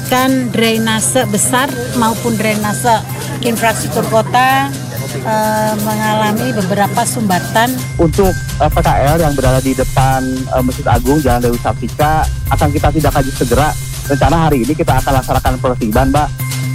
mendapatkan drainase besar maupun drainase infrastruktur kota mengalami beberapa sumbatan. Untuk PKL yang berada di depan Masjid Agung Jalan Dewi Sartika akan kita tindak lanjut segera. Rencana hari ini kita akan laksanakan penertiban, Mbak.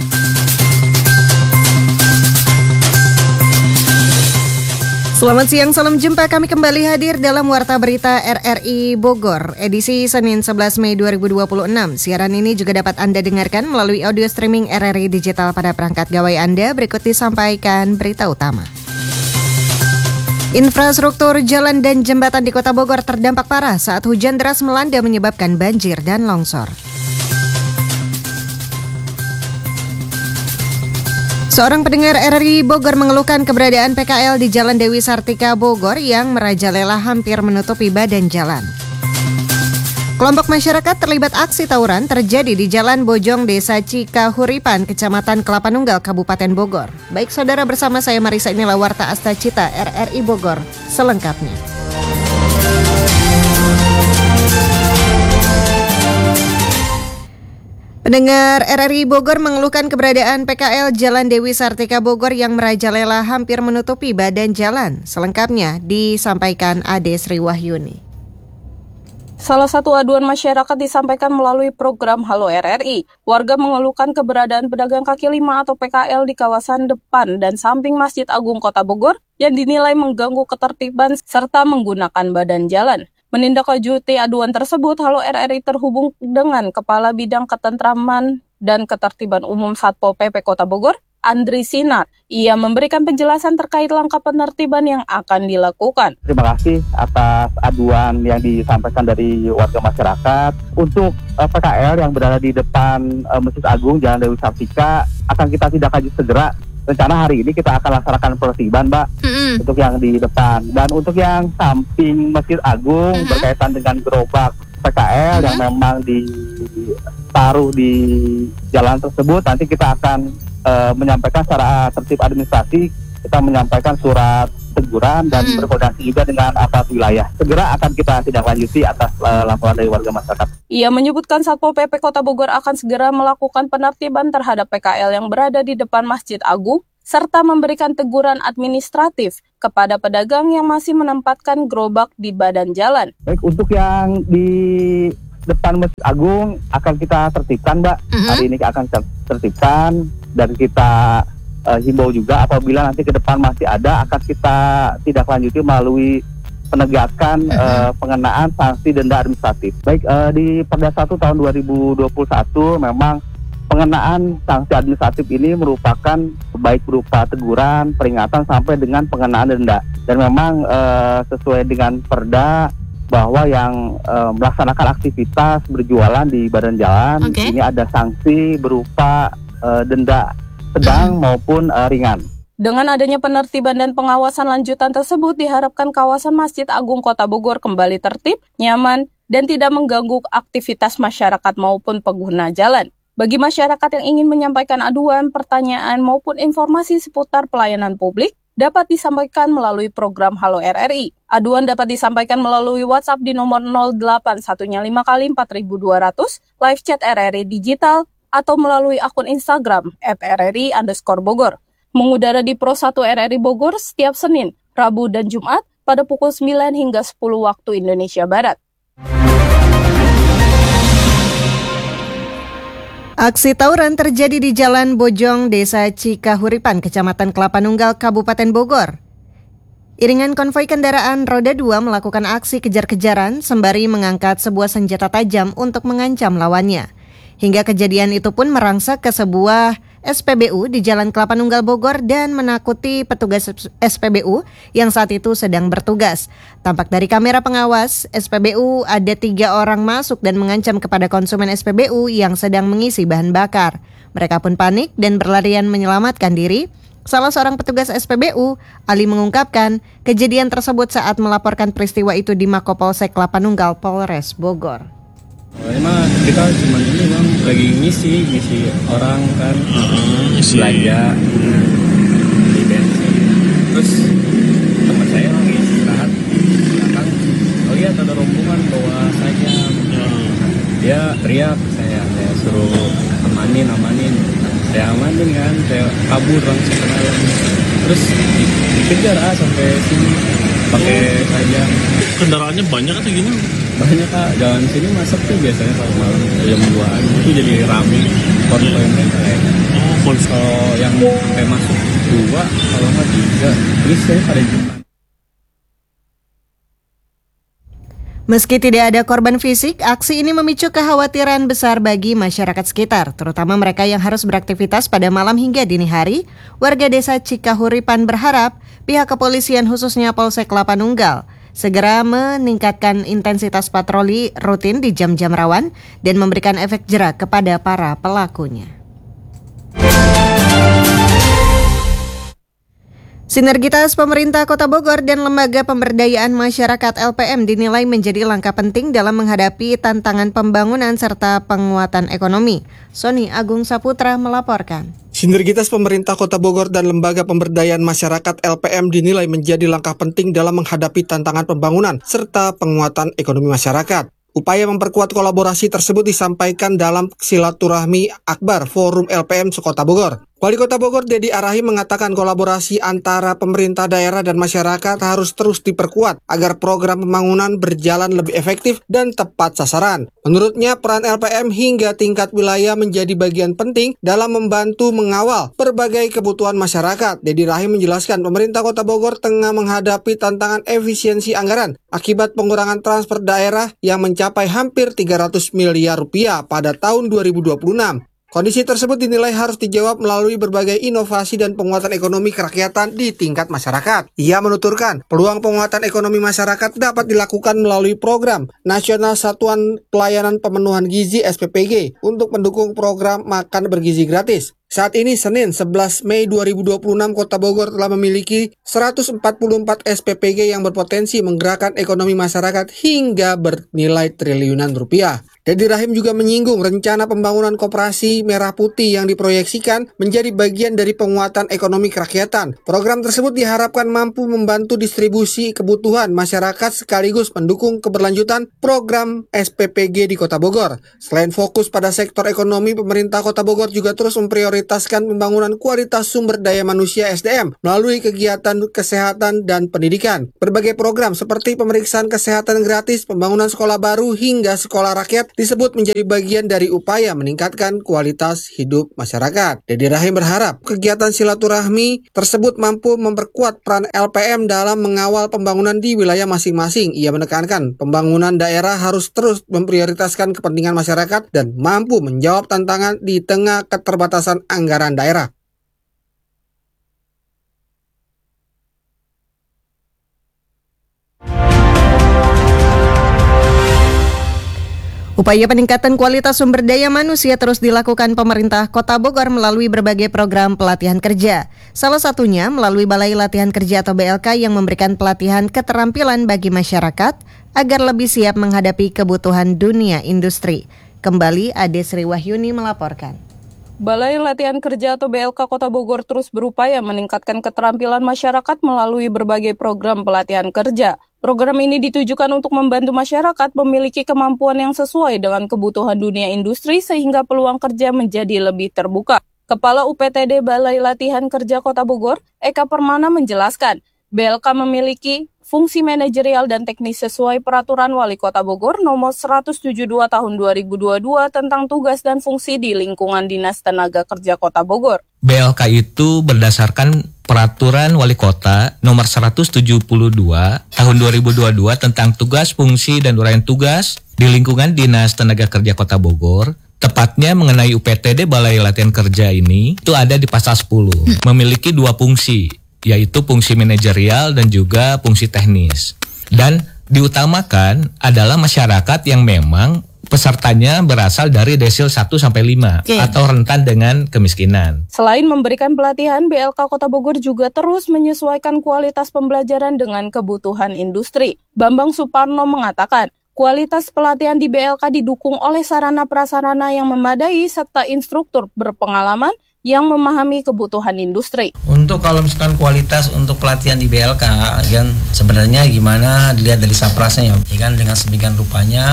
Selamat siang, salam jumpa. Kami kembali hadir dalam Warta Berita RRI Bogor, edisi Senin 11 Mei 2026. Siaran ini juga dapat Anda dengarkan melalui audio streaming RRI Digital pada perangkat gawai Anda. Berikut disampaikan berita utama. Infrastruktur jalan dan jembatan di Kota Bogor terdampak parah saat hujan deras melanda menyebabkan banjir dan longsor. Seorang pendengar RRI Bogor mengeluhkan keberadaan PKL di Jalan Dewi Sartika Bogor yang merajalela hampir menutupi badan jalan. Kelompok masyarakat terlibat aksi tawuran terjadi di Jalan Bojong Desa Cikahuripan, Kecamatan Kelapa Nunggal, Kabupaten Bogor. Baik saudara, bersama saya Marisa, inilah Warta Asta Cita RRI Bogor selengkapnya. Pendengar RRI Bogor mengeluhkan keberadaan PKL Jalan Dewi Sartika Bogor yang merajalela hampir menutupi badan jalan. Selengkapnya disampaikan Ade Sri Wahyuni. Salah satu aduan masyarakat disampaikan melalui program Halo RRI. Warga mengeluhkan keberadaan pedagang kaki lima atau PKL di kawasan depan dan samping Masjid Agung Kota Bogor yang dinilai mengganggu ketertiban serta menggunakan badan jalan. Menindaklanjuti aduan tersebut, Halo RRI terhubung dengan Kepala Bidang Ketentraman dan Ketertiban Umum Satpol PP Kota Bogor, Andri Sinar. Ia memberikan penjelasan terkait langkah penertiban yang akan dilakukan. Terima kasih atas aduan yang disampaikan dari warga masyarakat. Untuk PKL yang berada di depan Masjid Agung Jalan Dewi Sartika akan kita tindak lanjut segera. Rencana hari ini kita akan laksanakan penertiban, Mbak, untuk yang di depan. Dan untuk yang samping Masjid Agung berkaitan dengan gerobak PKL yang memang ditaruh di jalan tersebut, nanti kita akan menyampaikan secara tertib administrasi, kita menyampaikan surat teguran dan berkoordinasi juga dengan aparat wilayah. Segera akan kita tindak lanjuti atas laporan dari warga masyarakat. Ia menyebutkan Satpol PP Kota Bogor akan segera melakukan penertiban terhadap PKL yang berada di depan Masjid Agung, serta memberikan teguran administratif kepada pedagang yang masih menempatkan gerobak di badan jalan. Baik, untuk yang di depan Masjid Agung akan kita tertibkan, Mbak. Hari ini akan tertibkan dan kita himbau juga apabila nanti ke depan masih ada akan kita tindak lanjuti melalui penegakan pengenaan sanksi denda administratif. Baik, di Perda 1 tahun 2021 memang pengenaan sanksi administratif ini merupakan baik berupa teguran, peringatan sampai dengan pengenaan denda. Dan memang sesuai dengan Perda bahwa yang melaksanakan aktivitas berjualan di badan jalan ini ada sanksi berupa denda sedang maupun ringan. Dengan adanya penertiban dan pengawasan lanjutan tersebut, diharapkan kawasan Masjid Agung Kota Bogor kembali tertib, nyaman, dan tidak mengganggu aktivitas masyarakat maupun pengguna jalan. Bagi masyarakat yang ingin menyampaikan aduan, pertanyaan, maupun informasi seputar pelayanan publik, dapat disampaikan melalui program Halo RRI. Aduan dapat disampaikan melalui WhatsApp di nomor 08115 kali 4200, live chat RRI Digital, atau melalui akun Instagram @rri_bogor. Mengudara di Pro 1 RRI Bogor setiap Senin, Rabu, dan Jumat pada pukul 9 hingga 10 waktu Indonesia Barat. Aksi tawuran terjadi di Jalan Bojong Desa Cikahuripan, Kecamatan Kelapa Nunggal, Kabupaten Bogor. Iringan konvoi kendaraan roda 2 melakukan aksi kejar-kejaran sembari mengangkat sebuah senjata tajam untuk mengancam lawannya. Hingga kejadian itu pun merangsek ke sebuah SPBU di Jalan Kelapa Nunggal Bogor dan menakuti petugas SPBU yang saat itu sedang bertugas. Tampak dari kamera pengawas SPBU ada 3 orang masuk dan mengancam kepada konsumen SPBU yang sedang mengisi bahan bakar. Mereka pun panik dan berlarian menyelamatkan diri. Salah seorang petugas SPBU, Ali, mengungkapkan kejadian tersebut saat melaporkan peristiwa itu di Makopolsek Kelapa Nunggal, Polres Bogor. Emang kita cuma ini bang lagi ngisi orang kan belanja di bensin, terus teman saya lagi istirahat belakang, lihat ada rombongan bawa saja, dia teriak, saya suruh saya amanin kan, saya kabur langsung ke dalam. Terus dikejar sampai sini pakai sajam. Kendaraannya banyak atau gimana? Banyak Kak, jalan sini masuk tuh biasanya kalau malam jam 2-an itu jadi rame konvoy mereka ya. Kalau yang kayak masuk 2, kalau nggak 3, terus saya pada depan. Meski tidak ada korban fisik, aksi ini memicu kekhawatiran besar bagi masyarakat sekitar, terutama mereka yang harus beraktivitas pada malam hingga dini hari. Warga desa Cikahuripan berharap pihak kepolisian khususnya Polsek Kelapa Nunggal segera meningkatkan intensitas patroli rutin di jam-jam rawan dan memberikan efek jera kepada para pelakunya. Sinergitas pemerintah Kota Bogor dan Lembaga Pemberdayaan Masyarakat LPM dinilai menjadi langkah penting dalam menghadapi tantangan pembangunan serta penguatan ekonomi. Sony Agung Saputra melaporkan. Sinergitas pemerintah Kota Bogor dan Lembaga Pemberdayaan Masyarakat LPM dinilai menjadi langkah penting dalam menghadapi tantangan pembangunan serta penguatan ekonomi masyarakat. Upaya memperkuat kolaborasi tersebut disampaikan dalam silaturahmi akbar Forum LPM Sekota Bogor. Wali Kota Bogor Dedi Arahi mengatakan kolaborasi antara pemerintah daerah dan masyarakat harus terus diperkuat agar program pembangunan berjalan lebih efektif dan tepat sasaran. Menurutnya peran LPM hingga tingkat wilayah menjadi bagian penting dalam membantu mengawal berbagai kebutuhan masyarakat. Dedi Arahi menjelaskan pemerintah Kota Bogor tengah menghadapi tantangan efisiensi anggaran akibat pengurangan transfer daerah yang mencapai hampir 300 miliar rupiah pada tahun 2026. Kondisi tersebut dinilai harus dijawab melalui berbagai inovasi dan penguatan ekonomi kerakyatan di tingkat masyarakat. Ia menuturkan, peluang penguatan ekonomi masyarakat dapat dilakukan melalui program Nasional Satuan Pelayanan Pemenuhan Gizi SPPG untuk mendukung program makan bergizi gratis. Saat ini Senin 11 Mei 2026 Kota Bogor telah memiliki 144 SPPG yang berpotensi menggerakkan ekonomi masyarakat hingga bernilai triliunan rupiah. Dedi Rahim juga menyinggung rencana pembangunan koperasi merah putih yang diproyeksikan menjadi bagian dari penguatan ekonomi kerakyatan. Program tersebut diharapkan mampu membantu distribusi kebutuhan masyarakat sekaligus mendukung keberlanjutan program SPPG di Kota Bogor. Selain fokus pada sektor ekonomi, pemerintah Kota Bogor juga terus memprioritaskan pembangunan kualitas sumber daya manusia SDM melalui kegiatan kesehatan dan pendidikan. Berbagai program seperti pemeriksaan kesehatan gratis, pembangunan sekolah baru hingga sekolah rakyat disebut menjadi bagian dari upaya meningkatkan kualitas hidup masyarakat. Dedi Rahim berharap kegiatan silaturahmi tersebut mampu memperkuat peran LPM dalam mengawal pembangunan di wilayah masing-masing. Ia menekankan pembangunan daerah harus terus memprioritaskan kepentingan masyarakat dan mampu menjawab tantangan di tengah keterbatasan anggaran daerah. Upaya peningkatan kualitas sumber daya manusia terus dilakukan pemerintah Kota Bogor melalui berbagai program pelatihan kerja. Salah satunya melalui Balai Latihan Kerja atau BLK yang memberikan pelatihan keterampilan bagi masyarakat agar lebih siap menghadapi kebutuhan dunia industri. Kembali Ade Sri Wahyuni melaporkan. Balai Latihan Kerja atau BLK Kota Bogor terus berupaya meningkatkan keterampilan masyarakat melalui berbagai program pelatihan kerja. Program ini ditujukan untuk membantu masyarakat memiliki kemampuan yang sesuai dengan kebutuhan dunia industri sehingga peluang kerja menjadi lebih terbuka. Kepala UPTD Balai Latihan Kerja Kota Bogor, Eka Permana menjelaskan, BLK memiliki fungsi manajerial dan teknis sesuai Peraturan Wali Kota Bogor Nomor 172 Tahun 2022 tentang tugas dan fungsi di lingkungan Dinas Tenaga Kerja Kota Bogor. BLK itu berdasarkan Peraturan Wali Kota Nomor 172 Tahun 2022 tentang tugas, fungsi, dan uraian tugas di lingkungan Dinas Tenaga Kerja Kota Bogor. Tepatnya mengenai UPTD Balai Latihan Kerja ini, itu ada di pasal 10. Memiliki dua fungsi, yaitu fungsi manajerial dan juga fungsi teknis. Dan diutamakan adalah masyarakat yang memang pesertanya berasal dari desil 1-5 atau rentan dengan kemiskinan. Selain memberikan pelatihan, BLK Kota Bogor juga terus menyesuaikan kualitas pembelajaran dengan kebutuhan industri. Bambang Suparno mengatakan, kualitas pelatihan di BLK didukung oleh sarana prasarana yang memadai serta instruktur berpengalaman yang memahami kebutuhan industri. Untuk kalau misalkan kualitas untuk pelatihan di BLK, kan sebenarnya gimana dilihat dari saprasnya ya kan, dengan sedemikian rupanya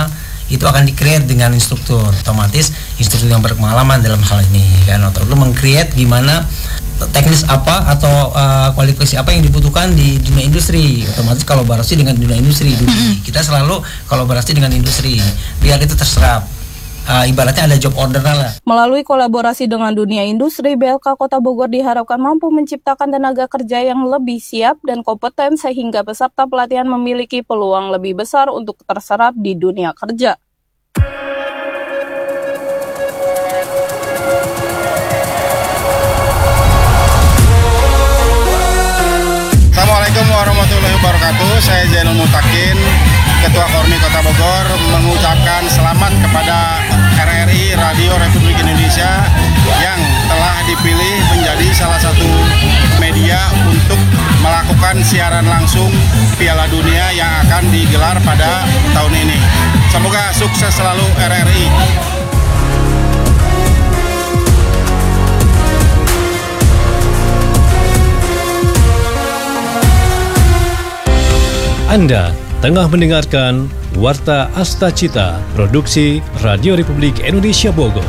itu akan di-create dengan instruktur. Otomatis instruktur yang berpengalaman dalam hal ini kan, atau lu meng-create gimana teknis apa atau kualifikasi apa yang dibutuhkan di dunia industri. Otomatis kolaborasi dengan dunia industri. Kita selalu kolaborasi dengan industri biar itu terserap. Ibaratnya ada job order lah. Melalui kolaborasi dengan dunia industri, BLK Kota Bogor diharapkan mampu menciptakan tenaga kerja yang lebih siap dan kompeten sehingga peserta pelatihan memiliki peluang lebih besar untuk terserap di dunia kerja. Assalamualaikum warahmatullahi wabarakatuh. Saya Zainul Mutakin, Ketua Kormi Kota Bogor, mengucapkan selamat kepada RRI Radio Republik Indonesia yang telah dipilih menjadi salah satu media untuk melakukan siaran langsung Piala Dunia yang akan digelar pada tahun ini. Semoga sukses selalu RRI. Anda tengah mendengarkan Warta Asta Cita, produksi Radio Republik Indonesia Bogor.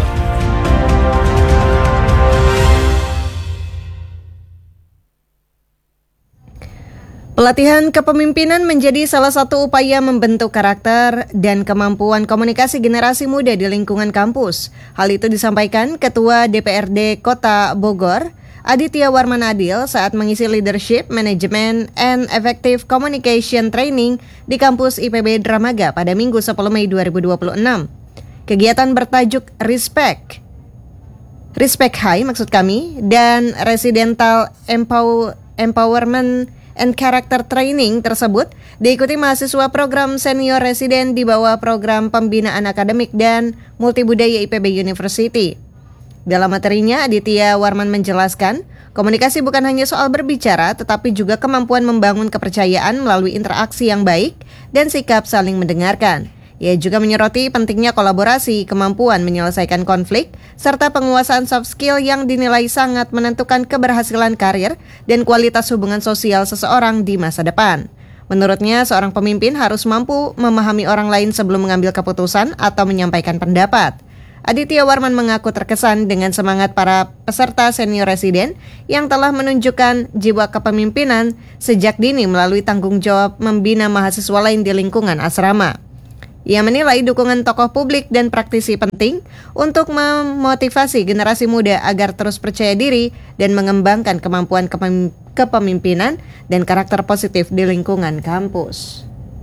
Pelatihan kepemimpinan menjadi salah satu upaya membentuk karakter dan kemampuan komunikasi generasi muda di lingkungan kampus. Hal itu disampaikan Ketua DPRD Kota Bogor, Aditya Warman Adil saat mengisi Leadership, Management, and Effective Communication Training di kampus IPB Dramaga pada Minggu 10 Mei 2026. Kegiatan bertajuk Respect High maksud kami, dan Residential Empowerment and Character Training tersebut diikuti mahasiswa program senior residen di bawah program pembinaan akademik dan multibudaya IPB University. Dalam materinya, Aditya Warman menjelaskan, komunikasi bukan hanya soal berbicara, tetapi juga kemampuan membangun kepercayaan melalui interaksi yang baik dan sikap saling mendengarkan. Ia juga menyoroti pentingnya kolaborasi, kemampuan menyelesaikan konflik, serta penguasaan soft skill yang dinilai sangat menentukan keberhasilan karir dan kualitas hubungan sosial seseorang di masa depan. Menurutnya, seorang pemimpin harus mampu memahami orang lain sebelum mengambil keputusan atau menyampaikan pendapat. Aditya Warman mengaku terkesan dengan semangat para peserta senior residen yang telah menunjukkan jiwa kepemimpinan sejak dini melalui tanggung jawab membina mahasiswa lain di lingkungan asrama. Ia menilai dukungan tokoh publik dan praktisi penting untuk memotivasi generasi muda agar terus percaya diri dan mengembangkan kemampuan kepemimpinan dan karakter positif di lingkungan kampus.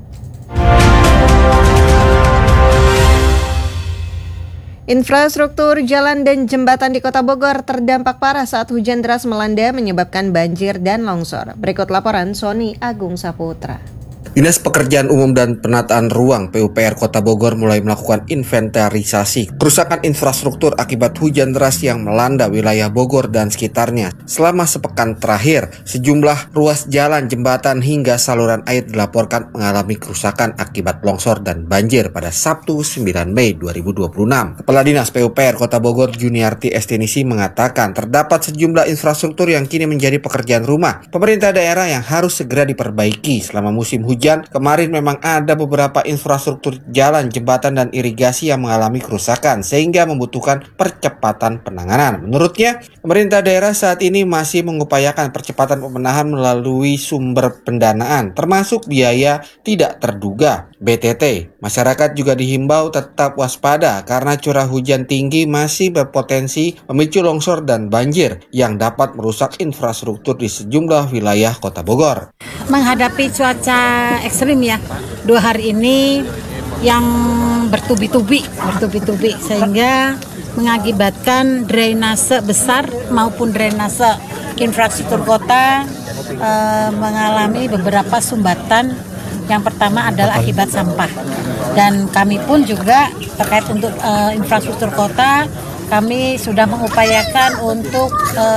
Infrastruktur jalan dan jembatan di Kota Bogor terdampak parah saat hujan deras melanda menyebabkan banjir dan longsor. Berikut laporan Sony Agung Saputra. Dinas Pekerjaan Umum dan Penataan Ruang PUPR Kota Bogor mulai melakukan inventarisasi kerusakan infrastruktur akibat hujan deras yang melanda wilayah Bogor dan sekitarnya. Selama sepekan terakhir, sejumlah ruas jalan, jembatan hingga saluran air dilaporkan mengalami kerusakan akibat longsor dan banjir pada Sabtu 9 Mei 2026. Kepala Dinas PUPR Kota Bogor Juniarti Estinisi mengatakan terdapat sejumlah infrastruktur yang kini menjadi pekerjaan rumah pemerintah daerah yang harus segera diperbaiki selama musim hujan. Kemarin memang ada beberapa infrastruktur jalan, jembatan, dan irigasi yang mengalami kerusakan sehingga membutuhkan percepatan penanganan. Menurutnya, pemerintah daerah saat ini masih mengupayakan percepatan pembenahan melalui sumber pendanaan, termasuk biaya tidak terduga (BTT). Masyarakat juga dihimbau tetap waspada karena curah hujan tinggi masih berpotensi memicu longsor dan banjir yang dapat merusak infrastruktur di sejumlah wilayah Kota Bogor. Menghadapi cuaca ekstrim ya, 2 hari ini yang bertubi-tubi sehingga mengakibatkan drainase besar maupun drainase infrastruktur kota mengalami beberapa sumbatan. Yang pertama adalah akibat sampah, dan kami pun juga terkait untuk infrastruktur kota, kami sudah mengupayakan untuk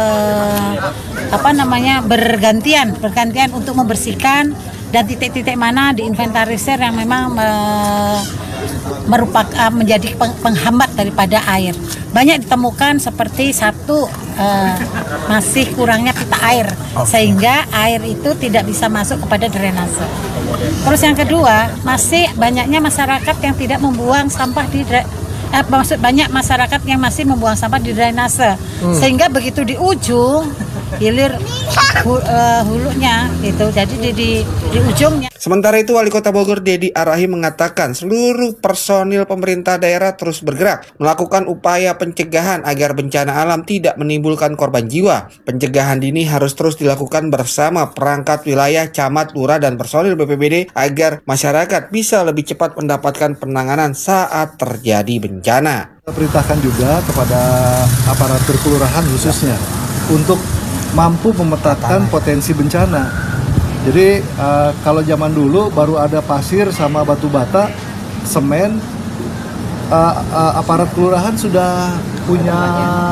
bergantian untuk membersihkan, dan titik-titik mana diinventarisir yang memang merupakan menjadi penghambat daripada air. Banyak ditemukan seperti satu masih kurangnya pita air, sehingga air itu tidak bisa masuk kepada drainase. Terus yang kedua, masih banyaknya masyarakat yang tidak membuang sampah di banyak masyarakat yang masih membuang sampah di drainase, sehingga begitu di ujung hilir hulunya gitu, jadi di ujungnya. Sementara itu, Wali Kota Bogor Dedi Arahi mengatakan seluruh personil pemerintah daerah terus bergerak melakukan upaya pencegahan agar bencana alam tidak menimbulkan korban jiwa. Pencegahan dini harus terus dilakukan bersama perangkat wilayah, camat, lurah, dan personil BPBD agar masyarakat bisa lebih cepat mendapatkan penanganan saat terjadi bencana. Kita perintahkan juga kepada aparatur kelurahan khususnya untuk mampu memetakan potensi bencana. Jadi kalau zaman dulu baru ada pasir sama batu bata, semen, aparat kelurahan sudah punya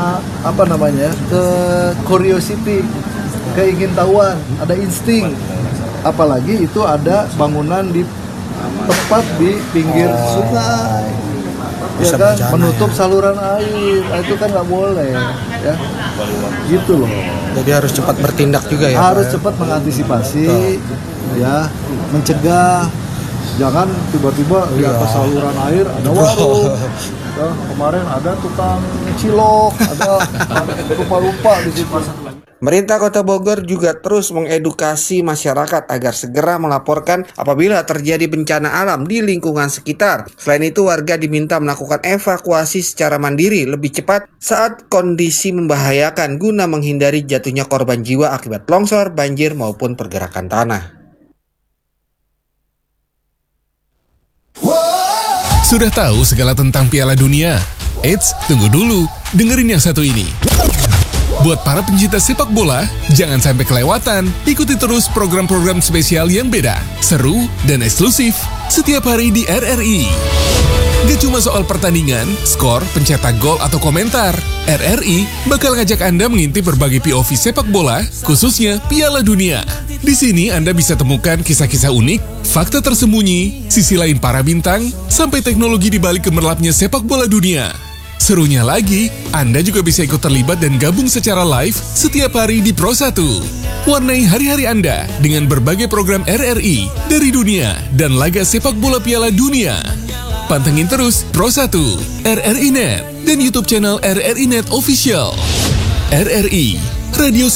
curiosity, keingintahuan, ada insting. Apalagi itu ada bangunan di tepat di pinggir sungai, ya kan, menutup saluran air, itu kan nggak boleh, ya, gitu loh. Jadi harus cepat bertindak juga ya. Harus cepat mengantisipasi, ya, mencegah, jangan tiba-tiba di atas saluran air ada warung. Ya, kemarin ada tukang cilok, ada rupa-rupa di situ. Pemerintah Kota Bogor juga terus mengedukasi masyarakat agar segera melaporkan apabila terjadi bencana alam di lingkungan sekitar. Selain itu, warga diminta melakukan evakuasi secara mandiri lebih cepat saat kondisi membahayakan guna menghindari jatuhnya korban jiwa akibat longsor, banjir, maupun pergerakan tanah. Sudah tahu segala tentang Piala Dunia? Eits, tunggu dulu, dengerin yang satu ini. Buat para pencinta sepak bola, jangan sampai kelewatan. Ikuti terus program-program spesial yang beda, seru, dan eksklusif setiap hari di RRI. Gak cuma soal pertandingan, skor, pencetak gol, atau komentar. RRI bakal ngajak Anda mengintip berbagai POV sepak bola, khususnya Piala Dunia. Di sini Anda bisa temukan kisah-kisah unik, fakta tersembunyi, sisi lain para bintang, sampai teknologi di balik gemerlapnya sepak bola dunia. Serunya lagi, Anda juga bisa ikut terlibat dan gabung secara live setiap hari di Pro 1. Warnai hari-hari Anda dengan berbagai program RRI dari dunia dan laga sepak bola Piala Dunia. Pantengin terus Pro 1, RRI Net, dan YouTube channel RRI Net Official. RRI, Radio